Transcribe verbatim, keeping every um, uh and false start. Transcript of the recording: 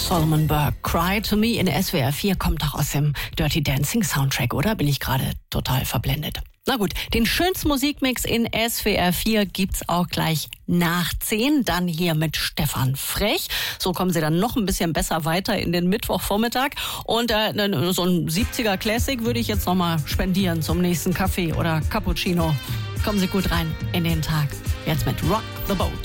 Solomon Burke, Cry to Me in S W R vier, kommt doch aus dem Dirty Dancing Soundtrack, oder? Bin ich gerade total verblendet. Na gut, den schönsten Musikmix in S W R vier gibt's auch gleich nach zehn, dann hier mit Stefan Frech. So kommen Sie dann noch ein bisschen besser weiter in den Mittwochvormittag. Und äh, so ein siebziger Classic würde ich jetzt nochmal spendieren zum nächsten Kaffee oder Cappuccino. Kommen Sie gut rein in den Tag. Jetzt mit Rock the Boat.